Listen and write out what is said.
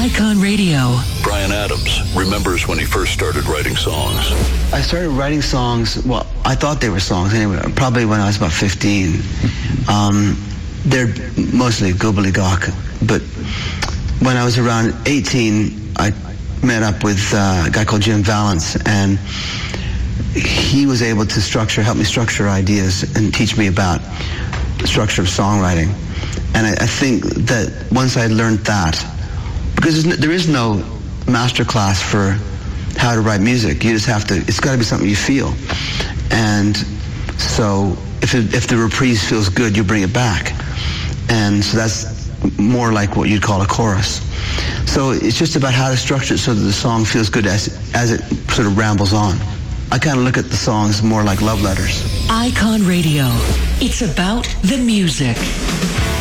Icon Radio. Bryan Adams remembers when he first started writing songs. I started writing songs, well, I thought they were songs anyway, probably when I was about 15. They're mostly gobbledygook, but when I was around 18, I met up with a guy called Jim Vallance, and he was able to help me structure ideas and teach me about the structure of songwriting. And I think that once I learned that, because there is no master class for how to write music. You just have to, it's got to be something you feel. And so if the reprise feels good, you bring it back. And so that's more like what you'd call a chorus. So it's just about how to structure it so that the song feels good as it sort of rambles on. I kind of look at the songs more like love letters. Icon Radio. It's about the music.